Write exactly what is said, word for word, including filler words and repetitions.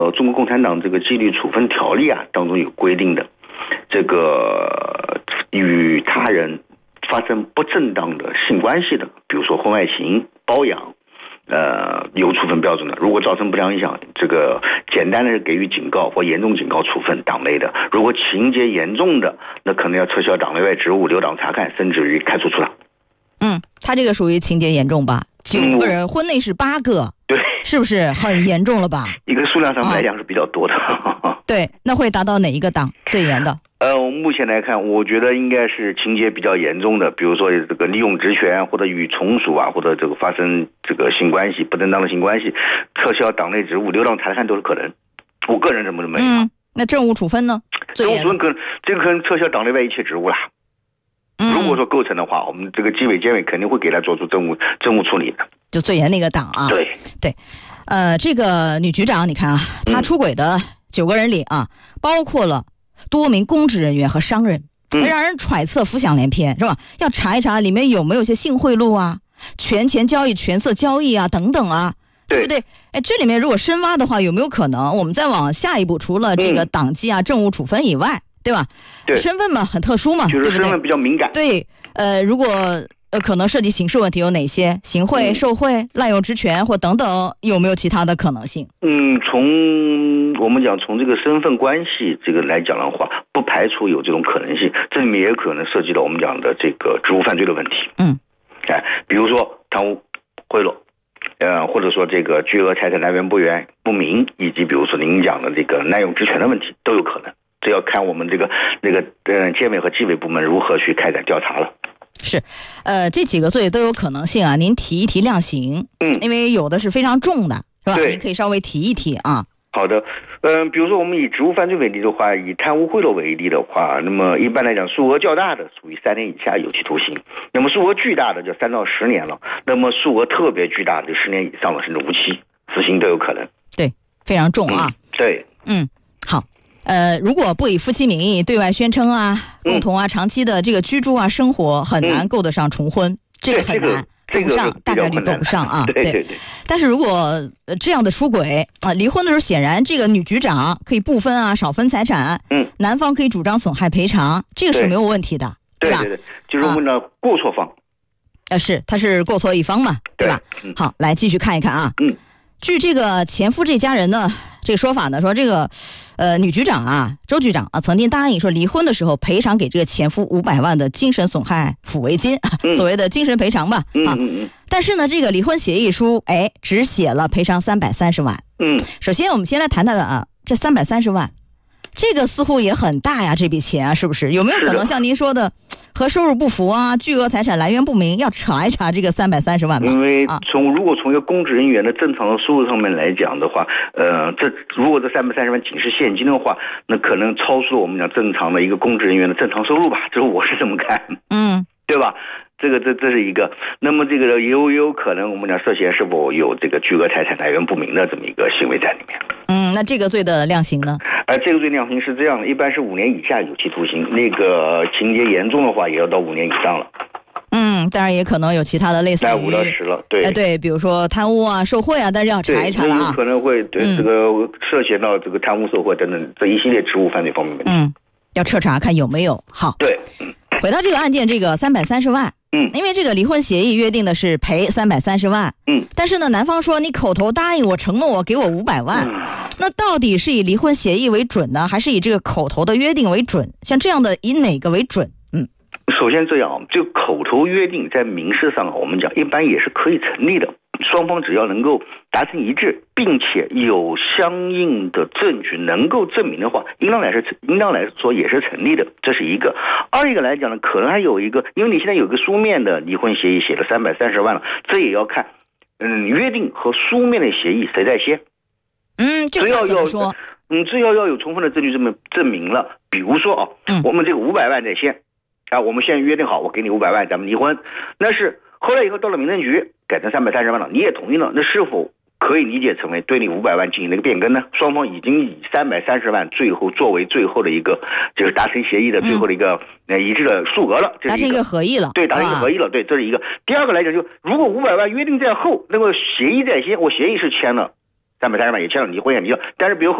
呃，中国共产党这个纪律处分条例啊当中有规定的，这个与他人发生不正当的性关系的，比如说婚外情、包养，呃，有处分标准的。如果造成不良影响，这个简单的是给予警告或严重警告处分党内的；如果情节严重的，那可能要撤销党内外职务、留党察看，甚至于开除出党。 嗯，他这个属于情节严重吧？九个人，嗯、婚内是八个， 对， 是不是很严重了吧？ 一个数量上来讲是比较多的。 哦、对，那会达到哪一个档最严的？ 呃，目前来看，我觉得应该是情节比较严重的，比如说这个利用职权或者与从属啊，或者这个发生这个性关系、不正当的性关系，撤销党内职务、留党察看都是可能。我个人这么认为。 嗯，那政务处分呢？ 政务处分可能这个可能撤销党内外一切职务啦。 嗯、 如果说构成的话，我们这个纪委监委肯定会给他做出政务政务处理的。 就最严那个档啊。 对对，呃，这个女局长，你看啊，她出轨的九个人里啊，嗯、包括了多名公职人员和商人， 嗯、 让人揣测浮想联翩，是吧？要查一查里面有没有些性贿赂啊、权钱交易、权色交易啊等等啊， 对, 对不对？哎，这里面如果深挖的话，有没有可能我们再往下一步，除了这个党纪啊、嗯、政务处分以外，对吧？ 对， 身份嘛很特殊嘛， 就是身份比较敏感。 对，呃，如果呃可能涉及刑事问题有哪些？行贿、受贿、滥用职权或等等，有没有其他的可能性？ 嗯，从我们讲从这个身份关系这个来讲的话，不排除有这种可能性。这里面也有可能涉及到我们讲的这个职务犯罪的问题。 嗯， 哎，比如说贪污、贿赂。呃，或者说这个巨额财产来源不源不明，以及比如说您讲的这个滥用职权的问题都有可能，这要看我们这个那个呃监委和纪委部门如何去开展调查了。 是，呃，这几个罪都有可能性啊，您提一提量刑， 嗯， 因为有的是非常重的，是吧？ 对， 您可以稍微提一提啊。 好的，嗯、呃，比如说我们以职务犯罪为例的话，以贪污贿赂为例的话，那么一般来讲，数额较大的属于三年以下有期徒刑，那么数额巨大的就三到十年了，那么数额特别巨大的就十年以上了，甚至无期死刑都有可能。 对，非常重啊。 嗯、对， 嗯，好。呃，如果不以夫妻名义对外宣称啊，共同啊、嗯、长期的这个居住啊、生活，很难够得上重婚，嗯、这个很难。够不上，大概率够不上啊。 对对对。 但是如果、呃、这样的出轨啊，离婚的时候，显然这个女局长可以不分啊，少分财产， 嗯， 男方可以主张损害赔偿，这个是没有问题的， 对吧？ 对对，就是我们的过错方。 呃、啊，是，他是过错一方嘛，对吧？ 嗯、 好，来继续看一看啊。 嗯。 据这个前夫这家人呢，这个说法呢，说这个，呃，女局长啊，周局长啊，曾经答应说离婚的时候赔偿给这个前夫五百万的精神损害抚慰金， 嗯、 所谓的精神赔偿吧，啊， 嗯嗯嗯。 但是呢，这个离婚协议书，哎，只写了赔偿三百三十万。 嗯。 首先，我们先来谈谈啊，这三百三十万，这个似乎也很大呀，这笔钱啊，是不是？有没有可能像您说的？和收入不符啊，巨额财产来源不明，要查一查这个三百三十万吧。 因为从如果从一个公职人员的正常的收入上面来讲的话，呃，这如果这三百三十万仅是现金的话，那可能超出了我们讲正常的一个公职人员的正常收入吧，这是我是这么看， 嗯， 对吧？这个这这是一个，那么这个也有也有可能我们讲涉嫌是否有这个巨额财产来源不明的这么一个行为在里面。 嗯，那这个罪的量刑呢？ 呃，这个罪量刑是这样的，一般是五年以下有期徒刑，那个情节严重的话也要到五年以上了。 嗯，当然也可能有其他的类似于那五到十了，对， 哎对，比如说贪污啊、受贿啊，但是要查一查了啊， 有可能会对、嗯、这个涉嫌到这个贪污、受贿等等这一系列职务犯罪方面的。 嗯，要彻查看有没有。好， 对，嗯、 回到这个案件，这个三百三十万。 嗯， 因为这个离婚协议约定的是赔三百三十万， 嗯， 但是呢，男方说你口头答应我、承诺我给我五百万， 嗯， 那到底是以离婚协议为准呢，还是以这个口头的约定为准？像这样的，以哪个为准？嗯， 首先这样，这个口头约定在民事上，我们讲一般也是可以成立的。双方只要能够达成一致，并且有相应的证据能够证明的话，应当来说，应当来说也是成立的，这是一个。二一个来讲呢，可能还有一个，因为你现在有个书面的离婚协议写了三百三十万了，这也要看，嗯，约定和书面的协议谁在先。 嗯，这个怎么说？ 嗯，只要要有充分的证据证明证明了，比如说啊， 嗯， 我们这个五百万在先，啊，我们现在约定好，我给你五百万，咱们离婚，那是。后来以后到了民政局改成三百三十万了，你也同意了，那是否可以理解成为对你五百万进行了一个变更呢？双方已经以三百三十万最后作为最后的一个就是达成协议的最后的一个呃一致的数额了， 达成一个合意了， 对，达成一个合意了，对，这是一个。第二个来讲，就如果五百万约定在后，那个协议在先，我协议是签了， 三百三十万也签了离婚，也离了，但是比如